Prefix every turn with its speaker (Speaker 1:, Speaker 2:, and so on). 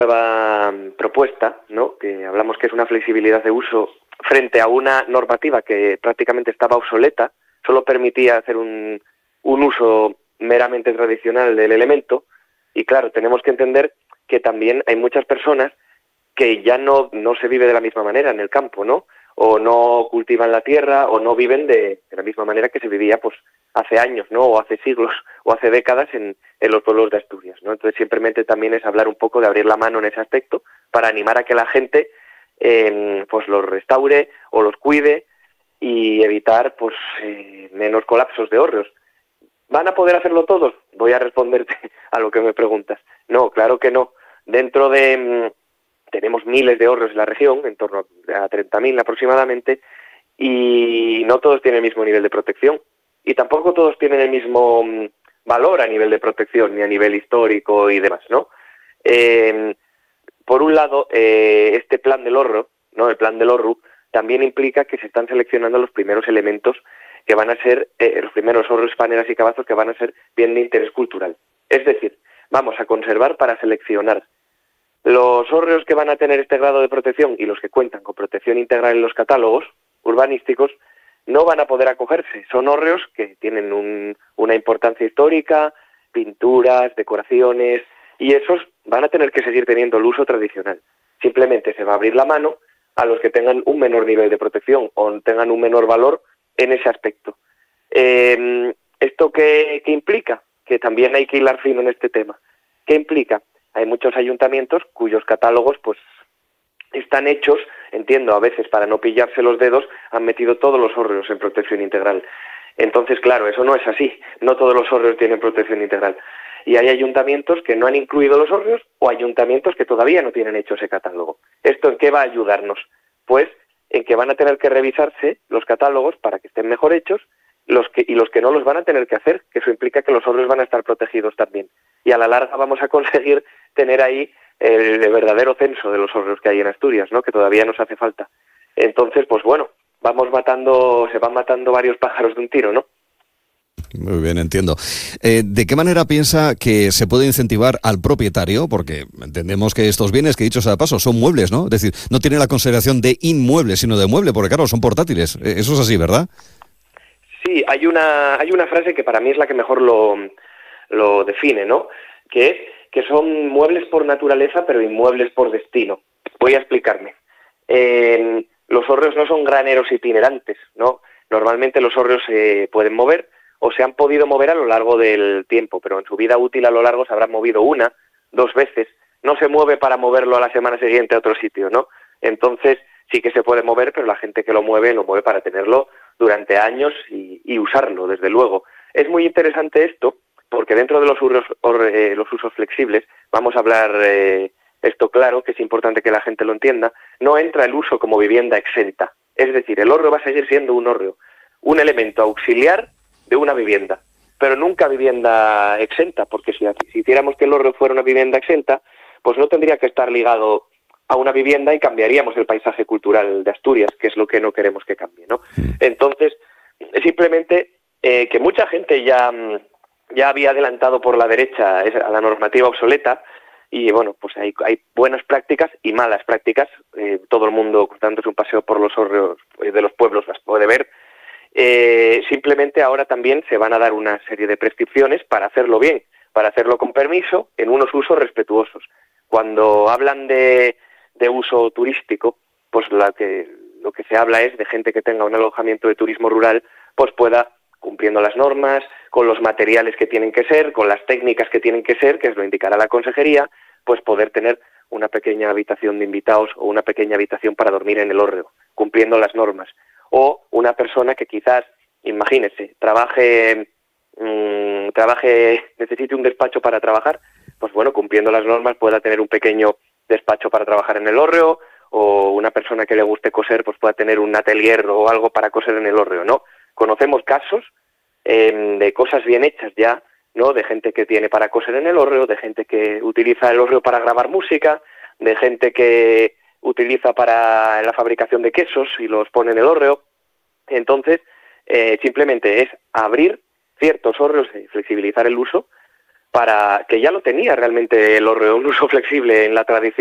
Speaker 1: nueva propuesta, ¿no? Que hablamos que es una flexibilidad de uso frente a una normativa que prácticamente estaba obsoleta, solo permitía hacer un uso meramente tradicional del elemento, y claro, tenemos que entender que también hay muchas personas que ya no se vive de la misma manera en el campo, ¿no? O no cultivan la tierra, o no viven de la misma manera que se vivía pues hace años, ¿no? O hace siglos, o hace décadas en los pueblos de Asturias, ¿no? Entonces simplemente también es hablar un poco de abrir la mano en ese aspecto para animar a que la gente pues los restaure o los cuide y evitar pues menos colapsos de hórreos. ¿Van a poder hacerlo todos? Voy a responderte a lo que me preguntas. No, claro que no. Dentro de tenemos miles de hórreos en la región, en torno a 30.000 aproximadamente, y no todos tienen el mismo nivel de protección. Y tampoco todos tienen el mismo valor a nivel de protección, ni a nivel histórico y demás, ¿no? Por un lado, este plan del hórreo, ¿no? El plan del hórreo, también implica que se están seleccionando los primeros elementos que van a ser, los primeros hórreos, paneras y cabazos que van a ser bien de interés cultural. Es decir, vamos a conservar para seleccionar los hórreos que van a tener este grado de protección y los que cuentan con protección integral en los catálogos urbanísticos no van a poder acogerse. Son hórreos que tienen una importancia histórica, pinturas, decoraciones, y esos van a tener que seguir teniendo el uso tradicional. Simplemente se va a abrir la mano a los que tengan un menor nivel de protección o tengan un menor valor en ese aspecto. ¿Esto qué implica? Que también hay que hilar fino en este tema. ¿Qué implica? Hay muchos ayuntamientos cuyos catálogos pues están hechos, entiendo, a veces para no pillarse los dedos, han metido todos los hórreos en protección integral. Entonces, claro, eso no es así. No todos los hórreos tienen protección integral. Y hay ayuntamientos que no han incluido los hórreos o ayuntamientos que todavía no tienen hecho ese catálogo. ¿Esto en qué va a ayudarnos? Pues en que van a tener que revisarse los catálogos para que estén mejor hechos y los que no los van a tener que hacer, que eso implica que los hórreos van a estar protegidos también. Y a la larga vamos a conseguir tener ahí el verdadero censo de los hórreos que hay en Asturias, ¿no? Que todavía nos hace falta. Entonces, pues bueno, se van matando varios pájaros de un tiro, ¿no?
Speaker 2: Muy bien, entiendo. ¿De qué manera piensa que se puede incentivar al propietario? Porque entendemos que estos bienes, que dicho sea de paso, son muebles, ¿no? Es decir, no tienen la consideración de inmueble, sino de mueble, porque claro, son portátiles. Eso es así, ¿verdad?
Speaker 1: Sí, hay una frase que para mí es la que mejor lo define, ¿no? Que es que son muebles por naturaleza, pero inmuebles por destino. Voy a explicarme. Los hórreos no son graneros itinerantes, ¿no? Normalmente los hórreos se pueden mover o se han podido mover a lo largo del tiempo, pero en su vida útil a lo largo se habrán movido 1, 2 veces. No se mueve para moverlo a la semana siguiente a otro sitio, ¿no? Entonces sí que se puede mover, pero la gente que lo mueve para tenerlo durante años y usarlo, desde luego. Es muy interesante esto, porque dentro de los usos flexibles, vamos a hablar esto claro, que es importante que la gente lo entienda, no entra el uso como vivienda exenta. Es decir, el hórreo va a seguir siendo un hórreo, un elemento auxiliar de una vivienda, pero nunca vivienda exenta, porque si hiciéramos que el hórreo fuera una vivienda exenta, pues no tendría que estar ligado a una vivienda y cambiaríamos el paisaje cultural de Asturias, que es lo que no queremos que cambie, ¿no? Entonces, simplemente que mucha gente ya había adelantado por la derecha a la normativa obsoleta, y bueno, pues hay buenas prácticas y malas prácticas. Todo el mundo, dándose un paseo por los hórreos de los pueblos, las puede ver. Simplemente ahora también se van a dar una serie de prescripciones para hacerlo bien, para hacerlo con permiso, en unos usos respetuosos. Cuando hablan de uso turístico, pues lo que se habla es de gente que tenga un alojamiento de turismo rural, pues pueda, cumpliendo las normas, con los materiales que tienen que ser, con las técnicas que tienen que ser, que lo indicará la consejería, pues poder tener una pequeña habitación de invitados o una pequeña habitación para dormir en el hórreo, cumpliendo las normas. O una persona que quizás, imagínese, necesite un despacho para trabajar, pues bueno, cumpliendo las normas pueda tener un pequeño despacho para trabajar en el hórreo, o una persona que le guste coser, pues pueda tener un atelier o algo para coser en el hórreo, ¿no? Conocemos casos de cosas bien hechas ya, ¿no? De gente que tiene para coser en el hórreo, de gente que utiliza el hórreo para grabar música, de gente que utiliza para la fabricación de quesos y los pone en el hórreo. Entonces, simplemente es abrir ciertos hórreos y flexibilizar el uso para que ya lo tenía realmente el hórreo, un uso flexible en la tradición